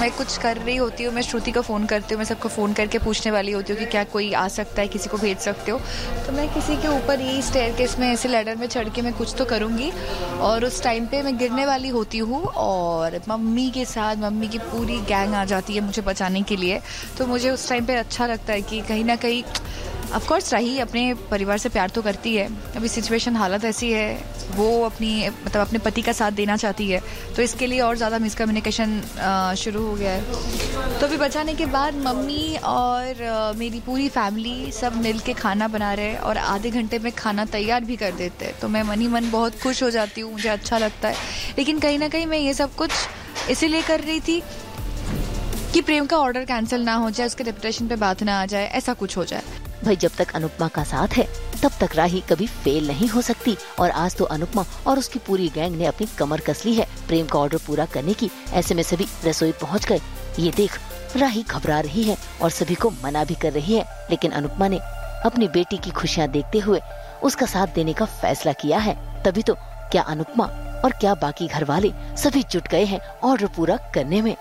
मैं कुछ कर रही होती हूँ, मैं श्रुति को फ़ोन करती हूँ, मैं सबको फ़ोन करके पूछने वाली होती हूँ कि क्या कोई आ सकता है, किसी को भेज सकते हो। तो मैं किसी के ऊपर ही स्टेयरकेस में ऐसे लैडर में चढ़ के मैं कुछ तो करूँगी, और उस टाइम पे मैं गिरने वाली होती हूँ और मम्मी के साथ मम्मी की पूरी गैंग आ जाती है मुझे बचाने के लिए। तो मुझे उस टाइम पे अच्छा लगता है कि कहीं ना कहीं ऑफ कोर्स राही अपने परिवार से प्यार तो करती है, अभी सिचुएशन हालत ऐसी है, वो अपने पति का साथ देना चाहती है, तो इसके लिए और ज़्यादा मिसकम्युनिकेशन शुरू हो गया है। तो अभी बचाने के बाद मम्मी और मेरी पूरी फैमिली सब मिल के खाना बना रहे हैं और आधे घंटे में खाना तैयार भी कर देते हैं। तो मैं मन ही मन बहुत खुश हो जाती हूँ, मुझे अच्छा लगता है। लेकिन कहीं ना कहीं मैं ये सब कुछ इसीलिए कर रही थी कि प्रेम का ऑर्डर कैंसिल ना हो जाए, उसके रेपुटेशन पे बात ना आ जाए, ऐसा कुछ हो जाए। भाई जब तक अनुपमा का साथ है तब तक राही कभी फेल नहीं हो सकती, और आज तो अनुपमा और उसकी पूरी गैंग ने अपनी कमर कस ली है प्रेम का ऑर्डर पूरा करने की। ऐसे में सभी रसोई पहुंच गए। ये देख राही घबरा रही है और सभी को मना भी कर रही है, लेकिन अनुपमा ने अपनी बेटी की खुशियाँ देखते हुए उसका साथ देने का फैसला किया है। तभी तो क्या अनुपमा और क्या बाकी घर वाले सभी जुट गए हैं ऑर्डर पूरा करने में।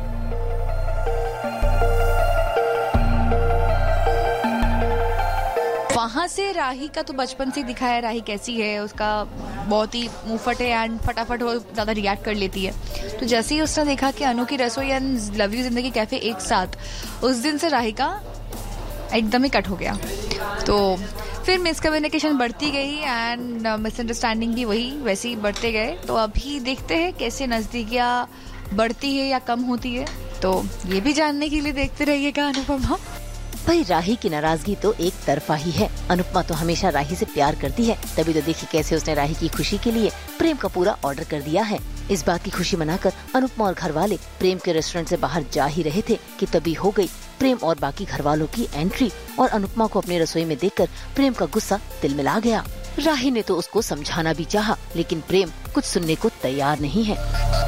वहाँ से राही का तो बचपन से दिखाया है राही कैसी है, उसका बहुत ही मुंहफट है एंड फटाफट वो ज़्यादा रिएक्ट कर लेती है। तो जैसे ही उसने देखा कि अनु की रसोई एंड लव यू जिंदगी कैफे एक साथ, उस दिन से राही का एकदम ही कट हो गया। तो फिर मिसकम्युनिकेशन बढ़ती गई एंड मिसअंडरस्टैंडिंग भी वैसे ही बढ़ते गए। तो अभी देखते हैं कैसे नज़दीकियाँ बढ़ती है या कम होती है, तो ये भी जानने के लिए देखते रहिएगा अनुपमा। भाई राही की नाराजगी तो एक तरफा ही है, अनुपमा तो हमेशा राही से प्यार करती है, तभी तो देखिए कैसे उसने राही की खुशी के लिए प्रेम का पूरा ऑर्डर कर दिया है। इस बात की खुशी मनाकर अनुपमा और घर वाले प्रेम के रेस्टोरेंट से बाहर जा ही रहे थे कि तभी हो गई प्रेम और बाकी घर वालों की एंट्री, और अनुपमा को अपनी रसोई में देखकर प्रेम का गुस्सा तिलमिला गया। राही ने तो उसको समझाना भी चाहा, लेकिन प्रेम कुछ सुनने को तैयार नहीं है।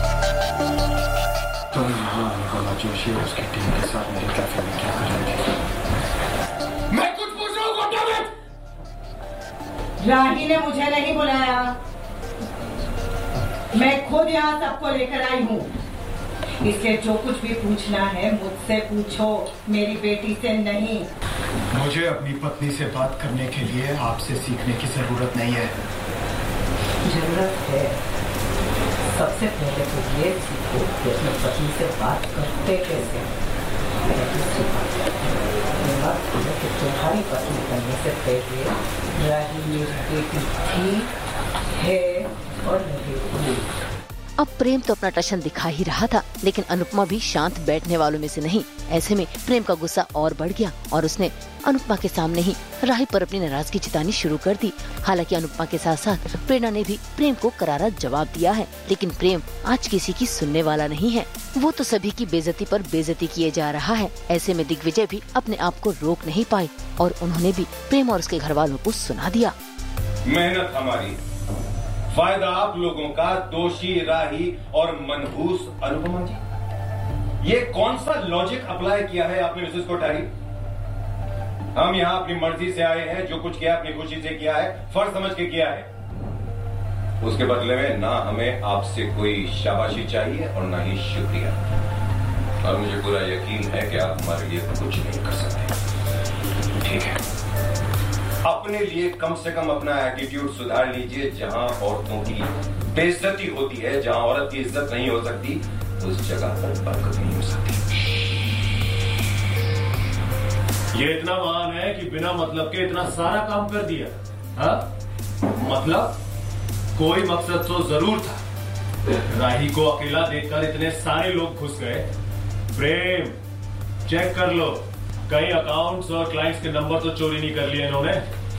राही ने मुझे नहीं बुलाया, मैं खुद यहाँ सबको लेकर आई हूँ। इससे जो कुछ भी पूछना है मुझसे पूछो, मेरी बेटी से नहीं। मुझे अपनी पत्नी से बात करने के लिए आपसे सीखने की जरूरत नहीं है। जरूरत है। सबसे पहले तो ये सीखो कि अपने पति से बात करते कैसे। तुम्हारी पत्नी बनने से पहले राही मेरी बेटी थी, है और रहेगी। अब प्रेम तो अपना टशन दिखा ही रहा था, लेकिन अनुपमा भी शांत बैठने वालों में से नहीं। ऐसे में प्रेम का गुस्सा और बढ़ गया और उसने अनुपमा के सामने ही राही पर अपनी नाराजगी जतानी शुरू कर दी। हालांकि अनुपमा के साथ साथ प्रेरणा ने भी प्रेम को करारा जवाब दिया है, लेकिन प्रेम आज किसी की सुनने वाला नहीं है। वो तो सभी की बेइज्जती पर बेइज्जती किए जा रहा है। ऐसे में दिग्विजय भी अपने आप को रोक नहीं पाए और उन्होंने भी प्रेम और उसके घर वालों को सुना दिया। मेहनत हमारी, फायदा आप लोगों का, दोषी राही और मनहूस अनुपमा जी। ये कौन सा लॉजिक अप्लाई किया है आपने मिसेस कोठारी? हम यहाँ अपनी मर्जी से आए हैं, जो कुछ किया अपनी खुशी से किया है, फर्ज समझ के किया है। उसके बदले में ना हमें आपसे कोई शाबाशी चाहिए और ना ही शुक्रिया। और मुझे पूरा यकीन है कि आप हमारे लिए कुछ नहीं कर सकते। ठीक है, अपने लिए कम से कम अपना एटीट्यूड सुधार लीजिए। जहां औरतों की बेइज्जती होती है, जहां औरत की इज्जत नहीं हो सकती, उस जगह पर बरकत नहीं हो सकती। ये इतना महान है कि बिना मतलब के इतना सारा काम कर दिया। हाँ? मतलब कोई मकसद तो जरूर था। राही को अकेला देखकर इतने सारे लोग घुस गए। प्रेम, चेक कर लो, कई अकाउंट्स और क्लाइंट्स के नंबर तो चोरी नहीं कर लिए इन्होंने।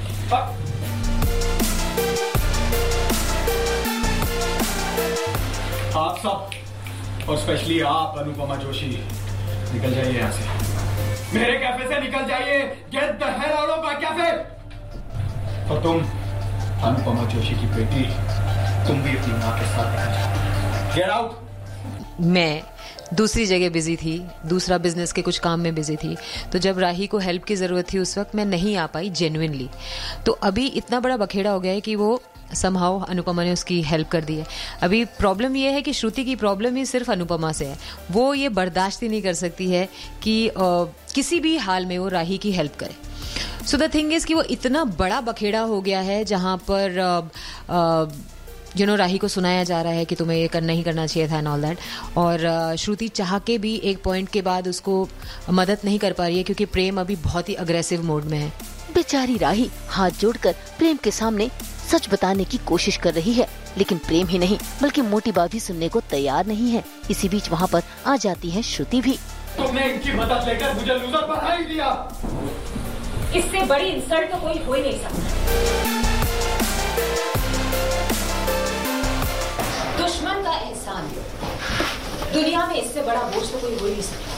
आप सब और स्पेशली आप अनुपमा जोशी निकल जाइए यहाँ से। मेरे कैफे से निकल जाइए। Get the hell out of my cafe. और तुम अनुपमा जोशी की बेटी, तुम भी अपनी माँ के साथ रह जाओ। Get out. मैं दूसरी जगह बिजी थी, दूसरा बिजनेस के कुछ काम में बिजी थी, तो जब राही को हेल्प की जरूरत थी उस वक्त मैं नहीं आ पाई जेन्युइनली। तो अभी इतना बड़ा बखेड़ा हो गया है कि वो समहाउ अनुपमा ने उसकी हेल्प कर दी है। अभी प्रॉब्लम ये है कि श्रुति की प्रॉब्लम ही सिर्फ अनुपमा से है। वो ये बर्दाश्त ही नहीं कर सकती है कि किसी भी हाल में वो राही की हेल्प करे। सो द थिंग इज कि वो इतना बड़ा बखेड़ा हो गया है जहां पर राही को सुनाया जा रहा है कि तुम्हें ये नहीं करना चाहिए था एंड ऑल दैट, और श्रुति चाह के भी एक पॉइंट के बाद उसको मदद नहीं कर पा रही है क्योंकि प्रेम अभी बहुत ही अग्रेसिव मोड में है। बेचारी राही हाथ जोड़कर प्रेम के सामने सच बताने की कोशिश कर रही है, लेकिन प्रेम ही नहीं बल्कि मोटी बात भी सुनने को तैयार नहीं है। इसी बीच वहाँ पर आ जाती है श्रुति भी। तुमने इनकी मदद लेकर मुझे लूजर बना ही दिया। इससे बड़ी इंसल्ट तो कोई हो ही नहीं सकता। दुश्मन का एहसान दुनिया में इससे बड़ा बोझ तो कोई हो ही नहीं सकता।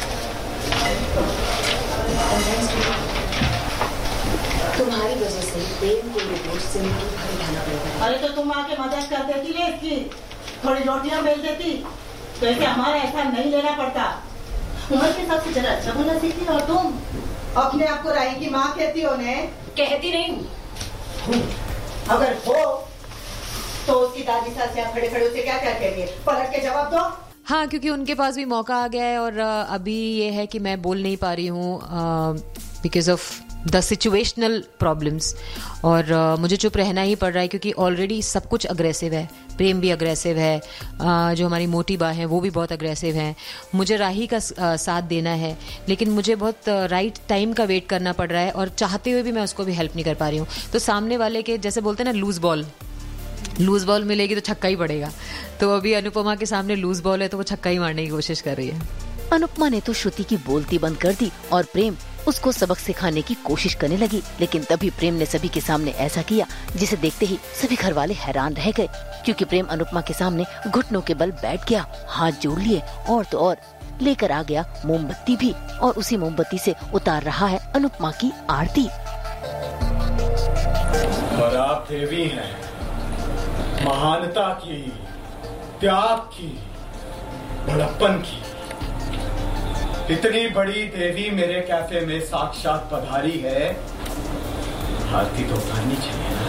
तुम्हारी वजह से प्रेम को ये बोझ से उठाना पड़ेगा। अरे तो तुम आके मदद कर देती है इसकी, थोड़ी रोटियां बेच देती तो ऐसे हमारा एहसान नहीं लेना पड़ता। उम्र के सबसे जरा अच्छा बोलना सीखती, और तुम अपने आप को राही की माँ कहती हो ने? कहती नहीं हूँ। अगर हो तो उसकी दादी सास यहाँ खड़े खड़े उसे क्या क्या कहेंगे, पलट के जवाब दो। हाँ, क्योंकि उनके पास भी मौका आ गया है और अभी ये है कि मैं बोल नहीं पा रही हूँ because of the situational problems, और मुझे चुप रहना ही पड़ रहा है क्योंकि ऑलरेडी सब कुछ अग्रेसिव है। प्रेम भी अग्रेसिव है, जो हमारी मोटी बा हैं वो भी बहुत अग्रेसिव हैं। मुझे राही का साथ देना है, लेकिन मुझे बहुत राइट टाइम का वेट करना पड़ रहा है और चाहते हुए भी मैं उसको भी हेल्प नहीं कर पा रही हूँ। तो सामने वाले के जैसे बोलते हैं ना, लूज बॉल मिलेगी तो छक्का ही पड़ेगा। तो अभी अनुपमा के सामने लूज बॉल है तो वो छक्का ही मारने की कोशिश कर रही है। अनुपमा ने तो श्रुति की बोलती बंद कर दी और प्रेम उसको सबक सिखाने की कोशिश करने लगी, लेकिन तभी प्रेम ने सभी के सामने ऐसा किया जिसे देखते ही सभी घर वाले हैरान रह गए, क्योंकि प्रेम अनुपमा के सामने घुटनों के बल बैठ गया, हाथ जोड़ लिए और तो और लेकर आ गया मोमबत्ती भी, और उसी मोमबत्ती से उतार रहा है अनुपमा की आरती। और आप देवी हैं, महानता की, त्याग की, बड़प्पन की। इतनी बड़ी देवी मेरे कैफे में साक्षात पधारी है, आरती तो उतारनी चाहिए ना।